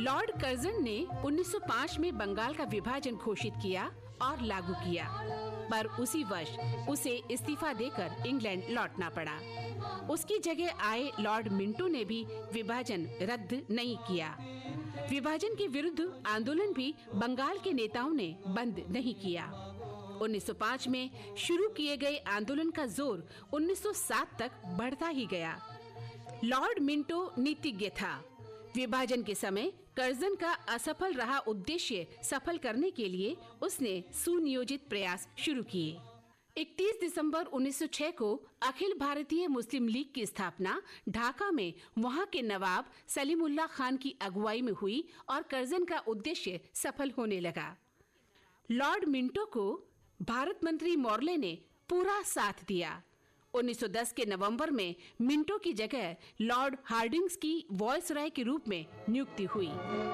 Lord Curzon ने 1905 में बंगाल का विभाजन घोषित किया और लागू किया, पर उसी वर्ष उसे इस्तीफा देकर इंग्लैंड लौटना पड़ा। उसकी जगह आए लॉर्ड मिंटो ने भी विभाजन रद्द नहीं किया। विभाजन के विरुद्ध आंदोलन भी बंगाल के नेताओं ने बंद नहीं किया। 1905 में शुरू किए गए आंदोलन का जोर 1907 तक बढ़ता ही गया। लॉर्ड मिंटो नीतिज्ञ था। विभाजन के समय कर्जन का असफल रहा उद्देश्य सफल करने के लिए उसने सुनियोजित प्रयास शुरू किए। 31 दिसंबर 1906 को अखिल भारतीय मुस्लिम लीग की स्थापना ढाका में वहां के नवाब सलीमुल्लाह खान की अगुवाई में हुई और कर्जन का उद्देश्य सफल होने लगा। लॉर्ड मिंटो को भारत मंत्री मॉर्ले ने पूरा साथ दिया। 1910 के नवंबर में मिंटो की जगह लॉर्ड हार्डिंग्स की वॉयसराय के रूप में नियुक्ति हुई।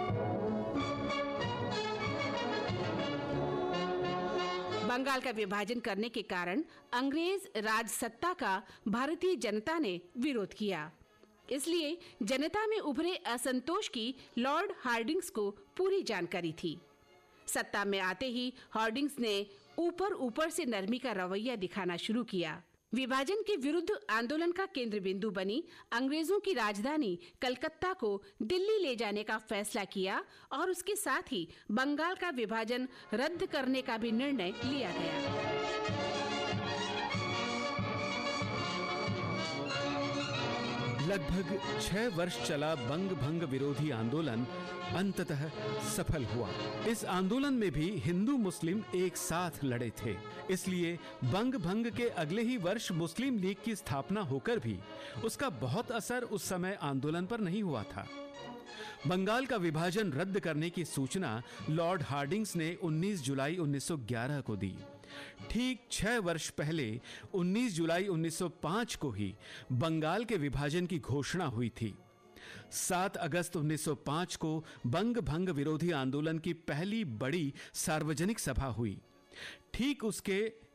बंगाल का विभाजन करने के कारण अंग्रेज राज सत्ता का भारतीय जनता ने विरोध किया। इसलिए जनता में उभरे असंतोष की लॉर्ड हार्डिंग्स को पूरी जानकारी थी। सत्ता में आते ही हार्डिंग्स ने ऊपर से नरमी का रवैया दिखाना शुरू किया। विभाजन के विरुद्ध आंदोलन का केंद्र बिंदु बनी अंग्रेजों की राजधानी कलकत्ता को दिल्ली ले जाने का फैसला किया और उसके साथ ही बंगाल का विभाजन रद्द करने का भी निर्णय लिया गया। लगभग 6 वर्ष चला बंग भंग विरोधी आंदोलन अंततः सफल हुआ। इस आंदोलन में भी हिंदू मुस्लिम एक साथ लड़े थे। इसलिए बंग भंग के अगले ही वर्ष मुस्लिम लीग की स्थापना होकर भी उसका बहुत असर उस समय आंदोलन पर नहीं हुआ था। बंगाल का विभाजन रद्द करने की सूचना लॉर्ड हार्डिंग्स ने 19 जुलाई 1911 को दी। ठीक 6 वर्ष पहले 19 जुलाई 1905 को ही बंगाल के विभाजन की घोषणा हुई थी। 7 अगस्त 1905 को बंग भंग विरोधी आंदोलन की पहली बड़ी सार्वजनिक सभा हुई। ठीक उसके